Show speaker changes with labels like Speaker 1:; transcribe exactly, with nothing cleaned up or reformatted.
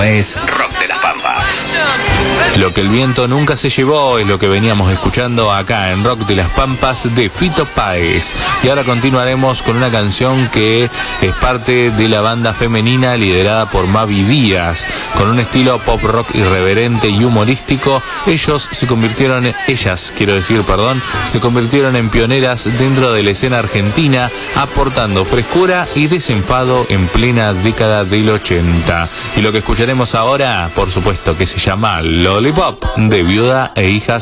Speaker 1: Es Rock de las Pampas.
Speaker 2: Lo que el viento nunca se llevó es lo que veníamos escuchando acá en Rock de las Pampas de Fito Páez. Y ahora continuaremos con una canción que es parte de la banda femenina liderada por Mavi Díaz. Con un estilo pop rock irreverente y humorístico, ellos se convirtieron, ellas quiero decir, perdón, se convirtieron en pioneras dentro de la escena argentina, aportando frescura y desenfado en plena década del ochenta. Y lo que escucharemos ahora, por supuesto, que se llama Lollipop, de Viuda e Hijas